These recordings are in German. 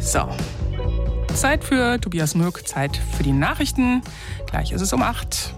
So, Zeit für Tobias Mürk, Zeit für die Nachrichten. Gleich ist es um 8.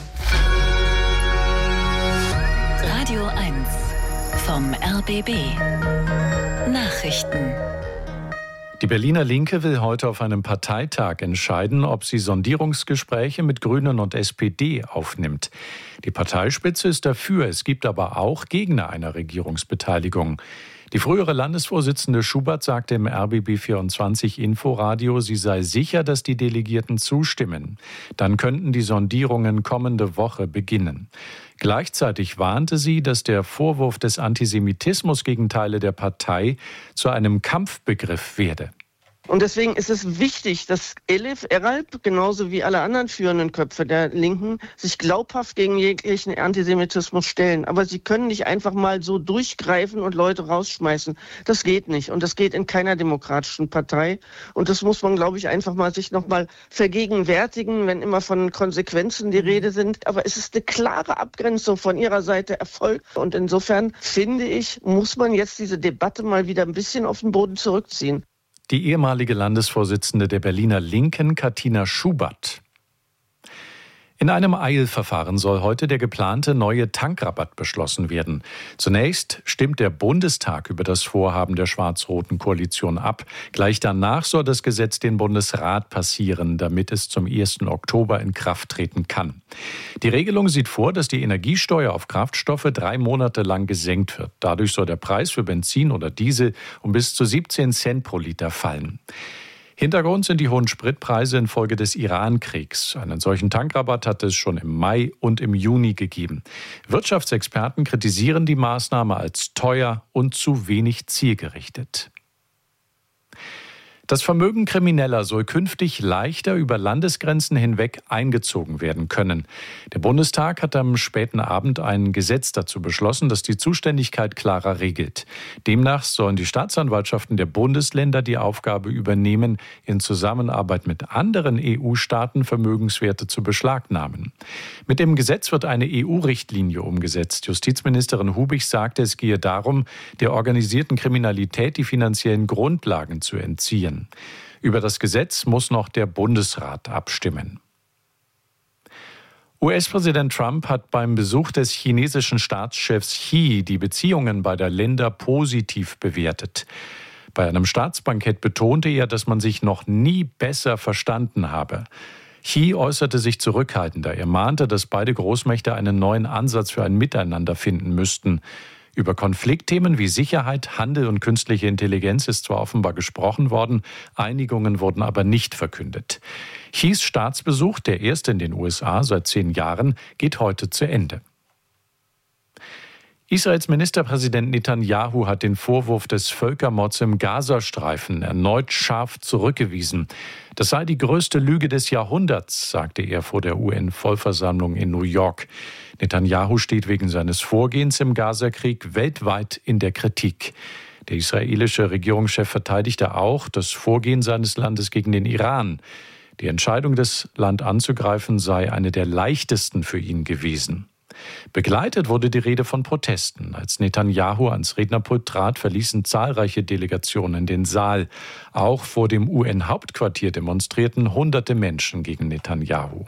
Radio 1 vom RBB. Nachrichten. Die Berliner Linke will heute auf einem Parteitag entscheiden, ob sie Sondierungsgespräche mit Grünen und SPD aufnimmt. Die Parteispitze ist dafür, es gibt aber auch Gegner einer Regierungsbeteiligung. Die frühere Landesvorsitzende Schubert sagte im RBB24 Inforadio, sie sei sicher, dass die Delegierten zustimmen. Dann könnten die Sondierungen kommende Woche beginnen. Gleichzeitig warnte sie, dass der Vorwurf des Antisemitismus gegen Teile der Partei zu einem Kampfbegriff werde. Und deswegen ist es wichtig, dass Elif Eralp, genauso wie alle anderen führenden Köpfe der Linken, sich glaubhaft gegen jeglichen Antisemitismus stellen. Aber sie können nicht einfach mal so durchgreifen und Leute rausschmeißen. Das geht nicht. Und das geht in keiner demokratischen Partei. Und das muss man, glaube ich, einfach mal sich nochmal vergegenwärtigen, wenn immer von Konsequenzen die Rede sind. Aber es ist eine klare Abgrenzung von ihrer Seite erfolgt. Und insofern, finde ich, muss man jetzt diese Debatte mal wieder ein bisschen auf den Boden zurückziehen. Die ehemalige Landesvorsitzende der Berliner Linken, Katina Schubert. In einem Eilverfahren soll heute der geplante neue Tankrabatt beschlossen werden. Zunächst stimmt der Bundestag über das Vorhaben der schwarz-roten Koalition ab. Gleich danach soll das Gesetz den Bundesrat passieren, damit es zum 1. Oktober in Kraft treten kann. Die Regelung sieht vor, dass die Energiesteuer auf Kraftstoffe 3 Monate lang gesenkt wird. Dadurch soll der Preis für Benzin oder Diesel um bis zu 17 Cent pro Liter fallen. Hintergrund sind die hohen Spritpreise infolge des Iran-Kriegs. Einen solchen Tankrabatt hat es schon im Mai und im Juni gegeben. Wirtschaftsexperten kritisieren die Maßnahme als teuer und zu wenig zielgerichtet. Das Vermögen Krimineller soll künftig leichter über Landesgrenzen hinweg eingezogen werden können. Der Bundestag hat am späten Abend ein Gesetz dazu beschlossen, das die Zuständigkeit klarer regelt. Demnach sollen die Staatsanwaltschaften der Bundesländer die Aufgabe übernehmen, in Zusammenarbeit mit anderen EU-Staaten Vermögenswerte zu beschlagnahmen. Mit dem Gesetz wird eine EU-Richtlinie umgesetzt. Justizministerin Hubig sagte, es gehe darum, der organisierten Kriminalität die finanziellen Grundlagen zu entziehen. Über das Gesetz muss noch der Bundesrat abstimmen. US-Präsident Trump hat beim Besuch des chinesischen Staatschefs Xi die Beziehungen beider Länder positiv bewertet. Bei einem Staatsbankett betonte er, dass man sich noch nie besser verstanden habe. Xi äußerte sich zurückhaltender. Er mahnte, dass beide Großmächte einen neuen Ansatz für ein Miteinander finden müssten. Über Konfliktthemen wie Sicherheit, Handel und künstliche Intelligenz ist zwar offenbar gesprochen worden, Einigungen wurden aber nicht verkündet. Xis Staatsbesuch, der erste in den USA seit 10 Jahren, geht heute zu Ende. Israels Ministerpräsident Netanyahu hat den Vorwurf des Völkermords im Gazastreifen erneut scharf zurückgewiesen. Das sei die größte Lüge des Jahrhunderts, sagte er vor der UN-Vollversammlung in New York. Netanyahu steht wegen seines Vorgehens im Gazakrieg weltweit in der Kritik. Der israelische Regierungschef verteidigte auch das Vorgehen seines Landes gegen den Iran. Die Entscheidung, das Land anzugreifen, sei eine der leichtesten für ihn gewesen. Begleitet wurde die Rede von Protesten. Als Netanyahu ans Rednerpult trat, verließen zahlreiche Delegationen den Saal. Auch vor dem UN-Hauptquartier demonstrierten hunderte Menschen gegen Netanyahu.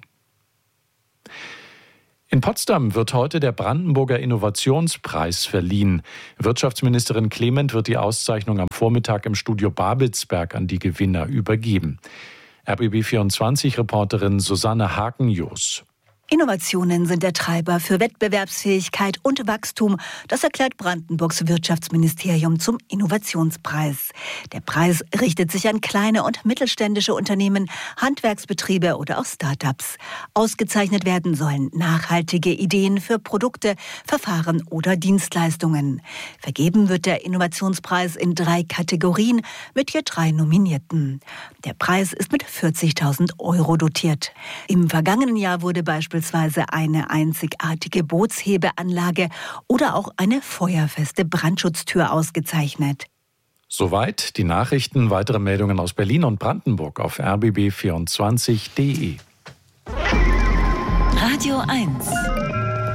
In Potsdam wird heute der Brandenburger Innovationspreis verliehen. Wirtschaftsministerin Clement wird die Auszeichnung am Vormittag im Studio Babelsberg an die Gewinner übergeben. RBB24-Reporterin Susanne Haken-Joos. Innovationen sind der Treiber für Wettbewerbsfähigkeit und Wachstum. Das erklärt Brandenburgs Wirtschaftsministerium zum Innovationspreis. Der Preis richtet sich an kleine und mittelständische Unternehmen, Handwerksbetriebe oder auch Start-ups. Ausgezeichnet werden sollen nachhaltige Ideen für Produkte, Verfahren oder Dienstleistungen. Vergeben wird der Innovationspreis in 3 Kategorien mit je 3 Nominierten. Der Preis ist mit 40.000 € dotiert. Im vergangenen Jahr wurde beispielsweise eine einzigartige Bootshebeanlage oder auch eine feuerfeste Brandschutztür ausgezeichnet. Soweit die Nachrichten. Weitere Meldungen aus Berlin und Brandenburg auf rbb24.de. Radio 1.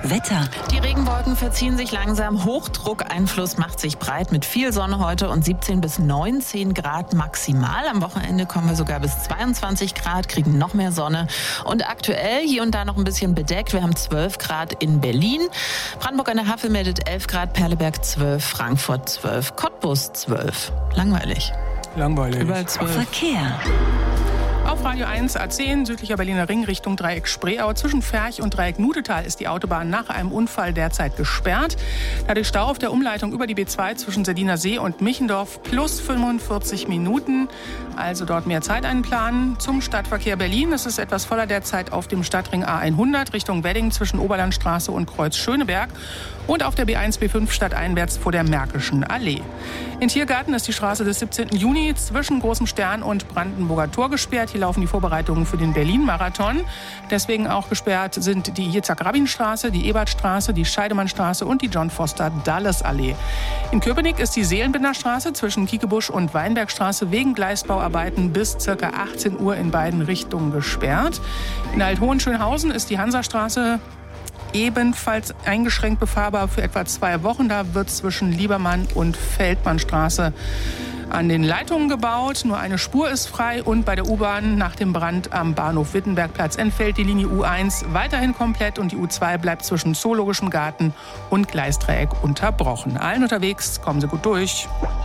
Wetter. Die Regenwolken verziehen sich langsam. Hochdruckeinfluss macht sich breit mit viel Sonne heute und 17 bis 19 Grad maximal. Am Wochenende kommen wir sogar bis 22 Grad, kriegen noch mehr Sonne. Und aktuell hier und da noch ein bisschen bedeckt. Wir haben 12 Grad in Berlin. Brandenburg an der Havel meldet 11 Grad, Perleberg 12, Frankfurt 12, Cottbus 12. Langweilig. Überall 12. Verkehr. Auf Radio 1 A10, südlicher Berliner Ring Richtung Dreieck Spreeau. Zwischen Ferch und Dreieck Nudetal ist die Autobahn nach einem Unfall derzeit gesperrt. Dadurch Stau auf der Umleitung über die B2 zwischen Sardiner See und Michendorf plus 45 Minuten. Also dort mehr Zeit einplanen. Zum Stadtverkehr Berlin. Es ist etwas voller derzeit auf dem Stadtring A100 Richtung Wedding zwischen Oberlandstraße und Kreuz Schöneberg. Und auf der B1, B5 stadteinwärts vor der Märkischen Allee. In Tiergarten ist die Straße des 17. Juni zwischen Großem Stern und Brandenburger Tor gesperrt. Hier laufen die Vorbereitungen für den Berlin-Marathon. Deswegen auch gesperrt sind die Yitzhak-Rabin-Straße, die Ebertstraße, die Scheidemannstraße und die John-Foster-Dulles-Allee. In Köpenick ist die Seelenbinderstraße zwischen Kiekebusch und Weinbergstraße wegen Gleisbauarbeiten bis ca. 18 Uhr in beiden Richtungen gesperrt. In Alt-Hohenschönhausen ist die Hansastraße ebenfalls eingeschränkt befahrbar für etwa 2 Wochen. Da wird zwischen Liebermann und Feldmannstraße an den Leitungen gebaut. Nur eine Spur ist frei und bei der U-Bahn nach dem Brand am Bahnhof Wittenbergplatz entfällt die Linie U1 weiterhin komplett und die U2 bleibt zwischen Zoologischem Garten und Gleisdreieck unterbrochen. Allen unterwegs, kommen Sie gut durch.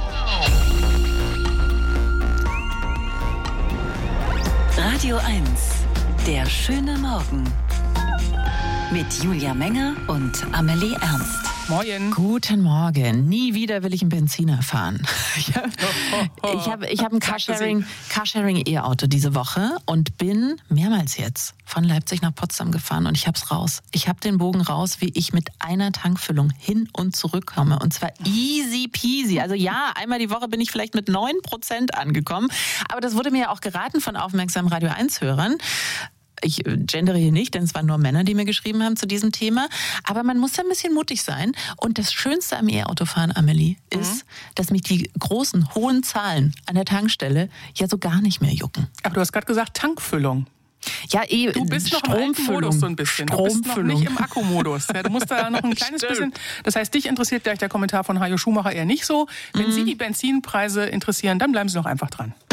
Radio 1, der schöne Morgen. Mit Julia Menger und Amelie Ernst. Moin. Guten Morgen. Nie wieder will ich einen Benziner fahren. Ich hab ein Carsharing-E-Auto diese Woche und bin mehrmals jetzt von Leipzig nach Potsdam gefahren und ich hab's raus. Ich hab den Bogen raus, wie ich mit einer Tankfüllung hin und zurück komme. Und zwar easy peasy. Also ja, einmal die Woche bin ich vielleicht mit 9% angekommen. Aber das wurde mir ja auch geraten von aufmerksamen Radio 1-Hörern. Ich gendere hier nicht, denn es waren nur Männer, die mir geschrieben haben zu diesem Thema. Aber man muss da ein bisschen mutig sein. Und das Schönste am E-Autofahren, Amelie, ist, dass mich die großen, hohen Zahlen an der Tankstelle ja so gar nicht mehr jucken. Aber du hast gerade gesagt Tankfüllung. Ja, du bist noch im alten Modus so ein bisschen. Du bist noch nicht im Akkumodus. Ja, du musst da noch ein kleines bisschen... Das heißt, dich interessiert gleich der Kommentar von Hajo Schumacher eher nicht so. Wenn Sie die Benzinpreise interessieren, dann bleiben Sie doch einfach dran.